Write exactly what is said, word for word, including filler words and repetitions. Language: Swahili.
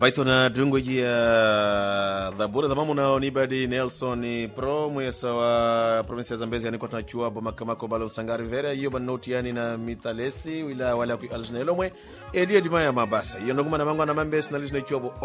Baitona dungoji da bora da mamu na onibadi Nelson Pro mwesa wa provinsi ya Zambezi yani kwa tunachua bomakamako balo Sangari Vera iyo banoti yani na mitalesi wila wala kui alzunelo mwe edia dimaya mabasa iyo naguma na mangu na mambesi na lizine chuobo